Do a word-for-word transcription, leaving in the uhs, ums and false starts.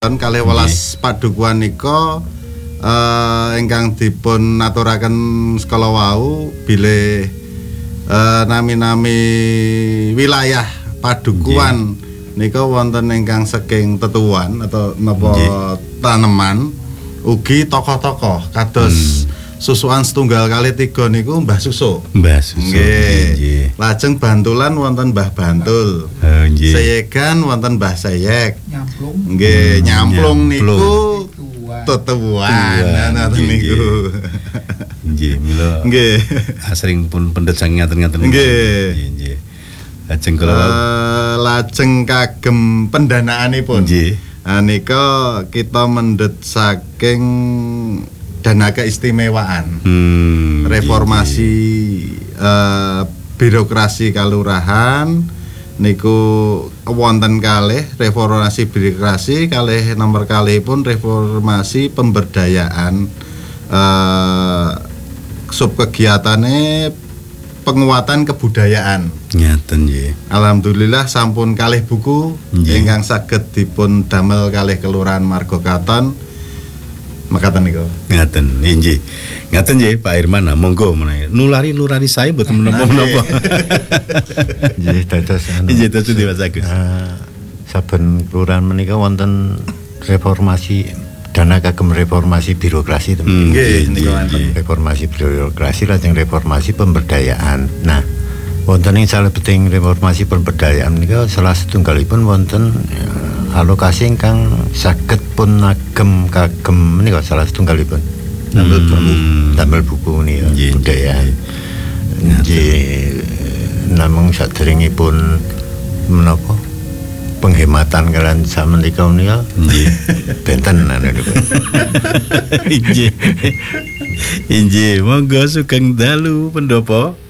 kalih welas padukuhan nika uh, ingkang dipun aturaken skala wau bilih uh, nami-nami wilayah padukuhan nika wonten ingkang saking tetuan atau napa taneman ugi tokoh-tokoh kados hmm. Susuan setunggal kali tiga niku Mbah Susu. Mbah Susu. Nggih. Lajeng Bantulan wonten Mbah Bantul. Oh, nggih. Seyegan wonten Mbah Seyek. Nyamplung. Nggih, nyamplung niku tetuan. Ngoten niku. Nggih, mila. Nggih. Asring pun pendet sang ngaten-ngaten. Nggih. Nggih. Lajeng kula lajeng kagem pendanaanipun. Nggih. Nika kita mendhet saking dana keistimewaan hmm, reformasi uh, birokrasi kalurahan niku wonten kalih reformasi birokrasi kalih nomor kalih pun reformasi pemberdayaan uh, sub kegiatane penguatan kebudayaan. Ngaten nggih. Alhamdulillah sampun kalih buku ingkang saged dipun damel kalih kelurahan Margo Katon. Makaten niku. Ngaten, nggih. Ngaten nggih Pak Irman, monggo menawi. Nulari-nulari saya mboten menapa-menapa. Nggih, dados anu. Nggih, dados Mas Agus. Saben kelurahan menika wonten reformasi dana kagem reformasi birokrasi temen. Nggih, niku wonten reformasi birokrasi lajeng reformasi pemberdayaan. Nah, wonten ing salebeting reformasi pemberdayaan menika salah setunggalipun wonten alokasi ingkang saged pun agem kagem menika salah setunggalipun damel hmm. buku damel buku menika budaya nggih namung saderengipun menapa penghematan kalian samenika menika nggih benten anu niku nggih nggih monggo sugeng dalu pendopo.